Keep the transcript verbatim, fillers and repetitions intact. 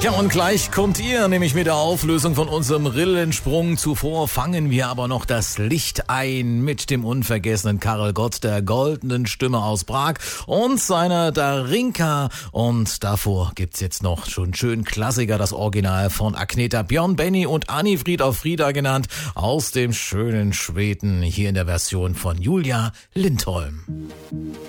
Ja, und gleich kommt ihr nämlich mit der Auflösung von unserem Rillensprung. Zuvor fangen wir aber noch das Licht ein mit dem unvergessenen Karel Gott, der goldenen Stimme aus Prag und seiner Darinka. Und davor gibt's jetzt noch schon schön Klassiker, das Original von Agneta Björn, Benny und Anni-Fried, auch Frieda genannt, aus dem schönen Schweden, hier in der Version von Julia Lindholm.